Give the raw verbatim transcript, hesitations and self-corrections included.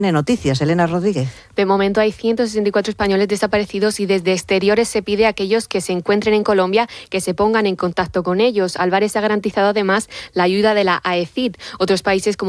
Noticias, Elena Rodríguez. De momento hay ciento sesenta y cuatro españoles desaparecidos y desde exteriores se pide a aquellos que se encuentren en Colombia que se pongan en contacto con ellos. Álvarez ha garantizado además la ayuda de la A E C I D. Otros países como